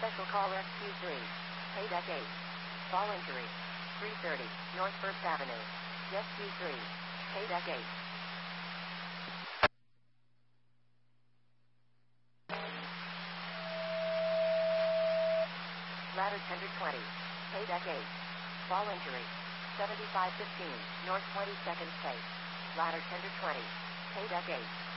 Special call SQ3. Pay deck 8. Fall injury. 330 North First Avenue. SQ3. Pay deck 8. Ladder tender 20. Pay deck 8. Fall injury. 7515 North 22nd State. Ladder tender 20. Pay deck 8.